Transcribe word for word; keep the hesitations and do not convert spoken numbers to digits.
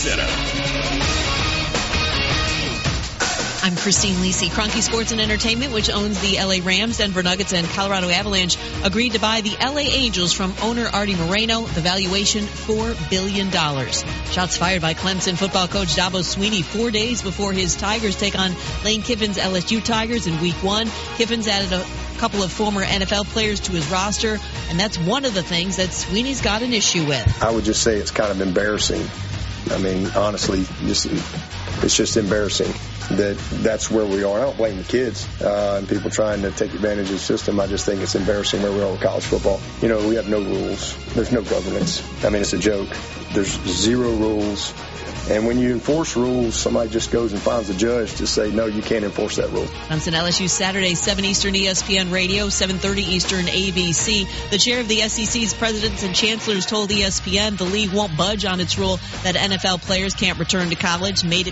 Center. I'm Christine Lisi. Kroenke Sports and Entertainment, which owns the L A Rams, Denver Nuggets, and Colorado Avalanche, agreed to buy the L A Angels from owner Artie Moreno. The valuation, four billion dollars. Shots fired by Clemson football coach Dabo Swinney four days before his Tigers take on Lane Kiffin's L S U Tigers in week one. Kiffin's added a couple of former N F L players to his roster, and that's one of the things that Swinney's got an issue with. I would just say it's kind of embarrassing. I mean, honestly, just, it's just embarrassing that that's where we are. I don't blame the kids uh, and people trying to take advantage of the system. I just think it's embarrassing where we are with college football. You know, we have no rules. There's no governance. I mean, it's a joke. There's zero rules. And when you enforce rules, somebody just goes and finds a judge to say, no, you can't enforce that rule. Clemson L S U Saturday, seven Eastern E S P N Radio, seven thirty Eastern A B C. The chair of the S E C's presidents and chancellors told E S P N the league won't budge on its rule that N F L players can't return to college, made it